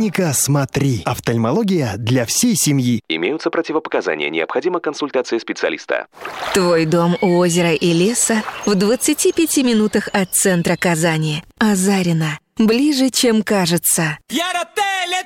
Клиника «Смотри». Офтальмология для всей семьи. Имеются противопоказания. Необходима консультация специалиста. Твой дом у озера и леса в 25 минутах от центра Казани. Азарина. Ближе, чем кажется.